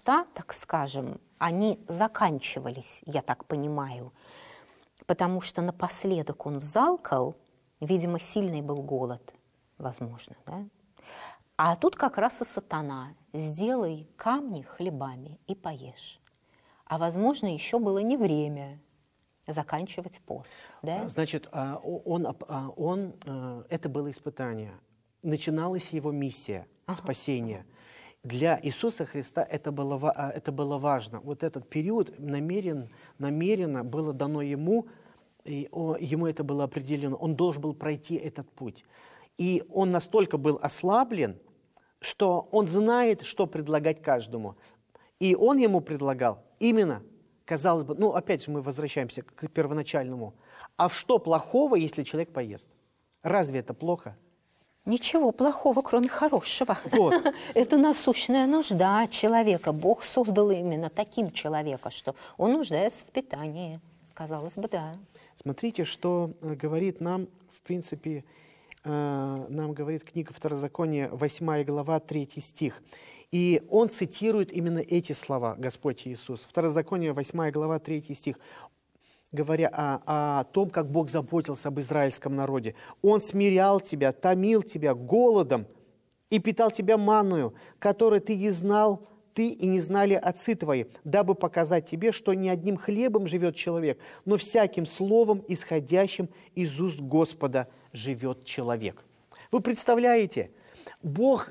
Христа, так скажем, они заканчивались, я так понимаю, потому что напоследок он взалкал, видимо, сильный был голод, возможно, да? А тут как раз и сатана: сделай камни хлебами и поешь. А возможно, еще было не время заканчивать пост. Да? Значит, это было испытание. Начиналась его миссия спасения. Для Иисуса Христа это было важно. Вот этот период намеренно было дано ему, и ему это было определено. Он должен был пройти этот путь. И он настолько был ослаблен, что он знает, что предлагать каждому. И он ему предлагал именно, казалось бы, ну опять же мы возвращаемся к первоначальному. А что плохого, если человек поест? Разве это плохо? Ничего плохого, кроме хорошего. Вот. Это насущная нужда человека. Бог создал именно таким человека, что он нуждается в питании. Казалось бы, да. Смотрите, что говорит нам, в принципе, нам говорит книга Второзакония, 8 глава, 3 стих. И он цитирует именно эти слова, Господь Иисус. Второзаконие, 8 глава, 3 стих. Говоря о том, как Бог заботился об израильском народе. Он смирял тебя, томил тебя голодом и питал тебя манною, которой ты не знал, ты и не знали отцы твои, дабы показать тебе, что не одним хлебом живет человек, но всяким словом, исходящим из уст Господа, живет человек. Вы представляете, Бог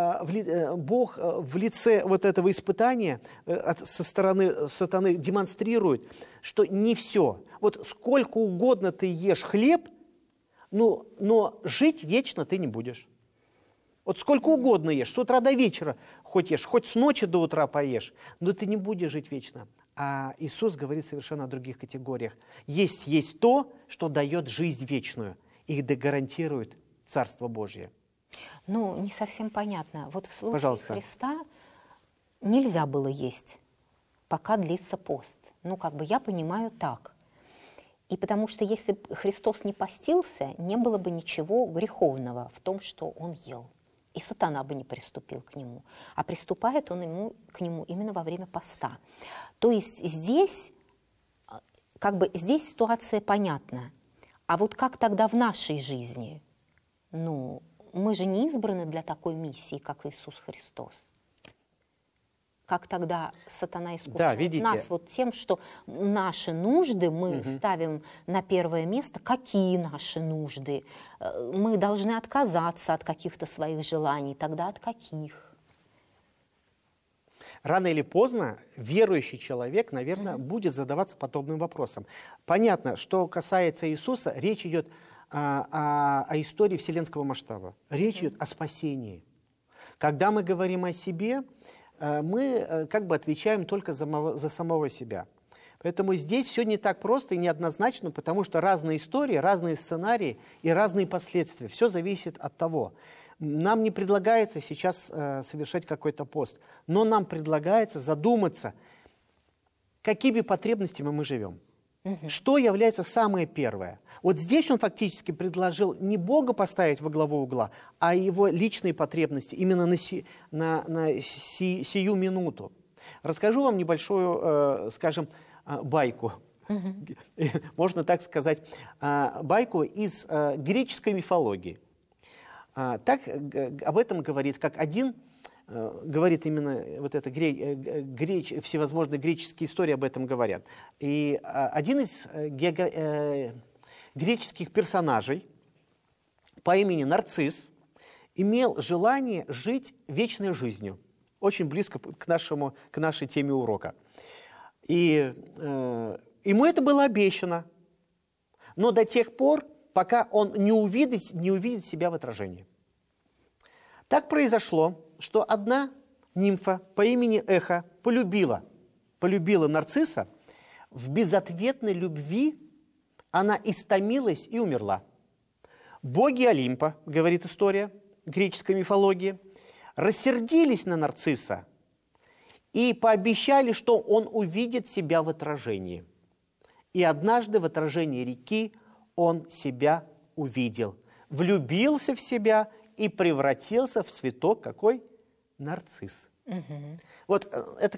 в лице вот этого испытания со стороны сатаны демонстрирует, что не все. Вот сколько угодно ты ешь хлеб, но жить вечно ты не будешь. Вот сколько угодно ешь, с утра до вечера хоть ешь, хоть с ночи до утра поешь, но ты не будешь жить вечно. А Иисус говорит совершенно о других категориях. Есть то, что дает жизнь вечную и гарантирует Царство Божье. Ну, не совсем понятно. Вот в случае Пожалуйста. Христа нельзя было есть, пока длится пост. Ну, как бы я понимаю так. И потому что если бы Христос не постился, не было бы ничего греховного в том, что Он ел. И сатана бы не приступил к Нему. А приступает он к Нему именно во время поста. То есть здесь, здесь ситуация понятна. А вот как тогда в нашей жизни? Ну, мы же не избраны для такой миссии, как Иисус Христос. Как тогда сатана искушает нас вот тем, что наши нужды мы ставим на первое место. Какие наши нужды? Мы должны отказаться от каких-то своих желаний. Тогда от каких? Рано или поздно верующий человек, наверное, будет задаваться подобным вопросом. Понятно, что касается Иисуса, речь идет о истории вселенского масштаба. Речь идет о спасении. Когда мы говорим о себе, мы как бы отвечаем только за самого себя. Поэтому здесь все не так просто и неоднозначно, потому что разные истории, разные сценарии и разные последствия. Все зависит от того. Нам не предлагается сейчас совершать какой-то пост, но нам предлагается задуматься, какими потребностями мы живем. Что является самое первое? Вот здесь он фактически предложил не Бога поставить во главу угла, а его личные потребности именно на сию минуту. Расскажу вам небольшую, скажем, байку. Можно так сказать, байку из греческой мифологии. Так об этом говорит, как один... говорит именно вот это всевозможные греческие истории об этом говорят. И один из греческих персонажей по имени Нарцисс имел желание жить вечной жизнью. Очень близко к нашей теме урока. И ему это было обещано. Но до тех пор, пока он не увидит себя в отражении. Так произошло, что одна нимфа по имени Эхо полюбила Нарцисса. В безответной любви она истомилась и умерла. Боги Олимпа, говорит история греческой мифологии, рассердились на Нарцисса и пообещали, что он увидит себя в отражении. И однажды в отражении реки он себя увидел, влюбился в себя и превратился в цветок какой? Нарцисс. Вот это